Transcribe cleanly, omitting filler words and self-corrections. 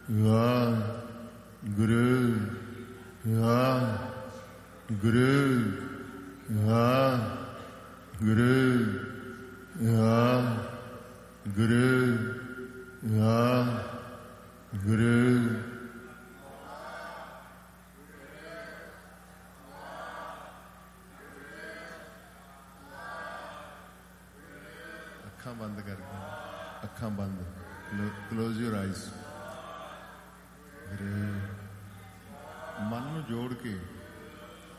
ਵਾਹਿਗੁਰੂ ਵਾਹਿਗੁਰੂ ਵਾਹਿਗੁਰੂ ਵਾਹਿਗੁਰੂ ਵਾਹਿਗੁਰੂ। ਅੱਖਾਂ ਬੰਦ ਕਰਕੇ, ਅੱਖਾਂ ਬੰਦ, ਕਲੋਜ਼ ਯੂਰ ਆਈਜ਼। ਮਨ ਨੂੰ ਜੋੜ ਕੇ